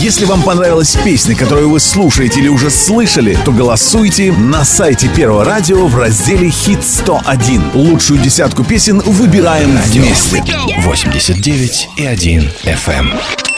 Если вам понравилась песня, которую вы слушаете или уже слышали, то голосуйте на сайте Первого радио в разделе «Хит 101». Лучшую десятку песен выбираем вместе. 89,1 FM.